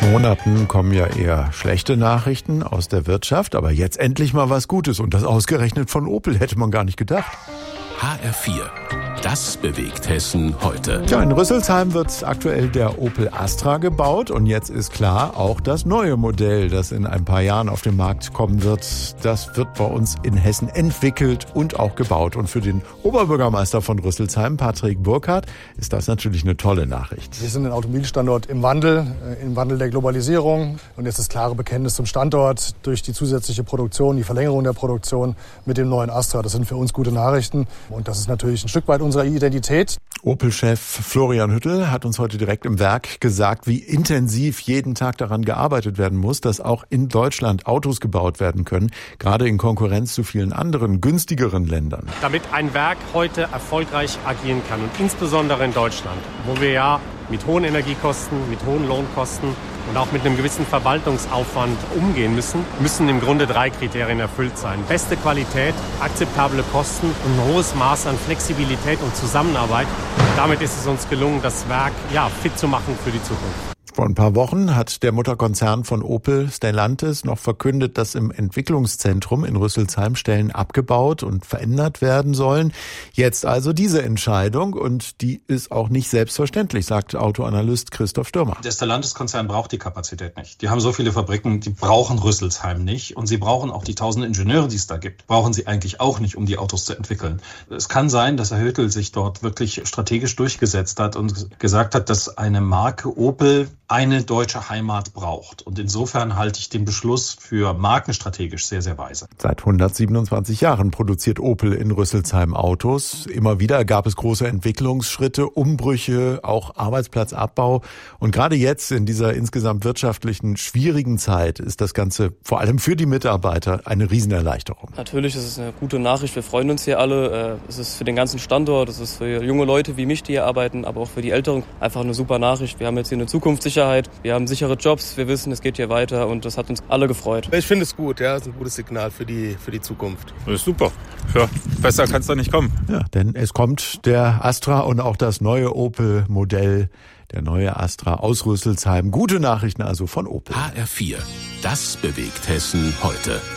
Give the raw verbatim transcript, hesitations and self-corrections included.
Monaten kommen ja eher schlechte Nachrichten aus der Wirtschaft, aber jetzt endlich mal was Gutes und das ausgerechnet von Opel, hätte man gar nicht gedacht. H R vier. Das bewegt Hessen heute. Ja, in Rüsselsheim wird aktuell der Opel Astra gebaut und jetzt ist klar, auch das neue Modell, das in ein paar Jahren auf den Markt kommen wird, das wird bei uns in Hessen entwickelt und auch gebaut. Und für den Oberbürgermeister von Rüsselsheim, Patrick Burkhardt, ist das natürlich eine tolle Nachricht. Wir sind ein Automobilstandort im Wandel, im Wandel der Globalisierung und jetzt das klare Bekenntnis zum Standort durch die zusätzliche Produktion, die Verlängerung der Produktion mit dem neuen Astra. Das sind für uns gute Nachrichten und das ist natürlich ein Stück weit unserer Identität. Opel-Chef Florian Hüttel hat uns heute direkt im Werk gesagt, wie intensiv jeden Tag daran gearbeitet werden muss, dass auch in Deutschland Autos gebaut werden können, gerade in Konkurrenz zu vielen anderen, günstigeren Ländern. Damit ein Werk heute erfolgreich agieren kann und insbesondere in Deutschland, wo wir ja mit hohen Energiekosten, mit hohen Lohnkosten und auch mit einem gewissen Verwaltungsaufwand umgehen müssen, müssen im Grunde drei Kriterien erfüllt sein. Beste Qualität, akzeptable Kosten und ein hohes Maß an Flexibilität und Zusammenarbeit. Damit ist es uns gelungen, das Werk ja, fit zu machen für die Zukunft. Vor ein paar Wochen hat der Mutterkonzern von Opel, Stellantis, noch verkündet, dass im Entwicklungszentrum in Rüsselsheim Stellen abgebaut und verändert werden sollen. Jetzt also diese Entscheidung und die ist auch nicht selbstverständlich, sagt Autoanalyst Christoph Stürmer. Der Stellantis-Konzern braucht die Kapazität nicht. Die haben so viele Fabriken, die brauchen Rüsselsheim nicht und sie brauchen auch die tausend Ingenieure, die es da gibt, brauchen sie eigentlich auch nicht, um die Autos zu entwickeln. Es kann sein, dass Herr Hüttel sich dort wirklich strategisch durchgesetzt hat und gesagt hat, dass eine Marke Opel eine deutsche Heimat braucht. Und insofern halte ich den Beschluss für markenstrategisch sehr, sehr weise. Seit hundertsiebenundzwanzig Jahren produziert Opel in Rüsselsheim Autos. Immer wieder gab es große Entwicklungsschritte, Umbrüche, auch Arbeitsplatzabbau. Und gerade jetzt in dieser insgesamt wirtschaftlichen schwierigen Zeit ist das Ganze vor allem für die Mitarbeiter eine Riesenerleichterung. Natürlich ist es eine gute Nachricht. Wir freuen uns hier alle. Es ist für den ganzen Standort, es ist für junge Leute wie mich, die hier arbeiten, aber auch für die Älteren einfach eine super Nachricht. Wir haben jetzt hier eine Zukunftssicherheit. Wir haben sichere Jobs, wir wissen, es geht hier weiter und das hat uns alle gefreut. Ich finde es gut, ja, das ist ein gutes Signal für die, für die Zukunft. Das ist super. Ja, besser kann es doch nicht kommen. Ja, denn es kommt der Astra und auch das neue Opel-Modell, der neue Astra aus Rüsselsheim. Gute Nachrichten also von Opel. H R vier. Das bewegt Hessen heute.